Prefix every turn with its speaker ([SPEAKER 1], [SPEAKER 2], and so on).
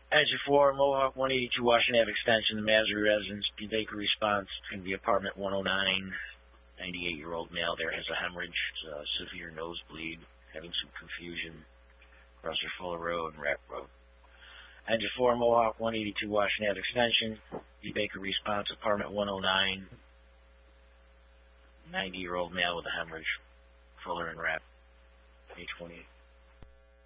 [SPEAKER 1] Exit 4, Mohawk 182 Washington Ave Extension, the Masry residence. B. Baker response. It's going to be apartment 109. 98-year-old male there has a hemorrhage, severe nosebleed, having some confusion. Crosser Fuller Road and Rapp Road. Exit 4, Mohawk 182 Washington Ave Extension. B. Baker response. Apartment 109. 90-year-old male with a hemorrhage. Fuller and Rapp. Page 28.